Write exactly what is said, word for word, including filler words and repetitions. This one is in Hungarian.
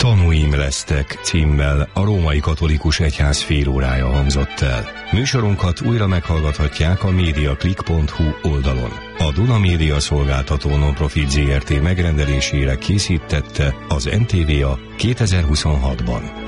Tanúim lesztek címmel a Római Katolikus Egyház félórája hangzott el. Műsorunkat újra meghallgathatják a mediaclick pont hu oldalon. A Duna Média Szolgáltató Nonprofit Zé Er Té megrendelésére készítette az en té vé á kétezer-huszonhatban.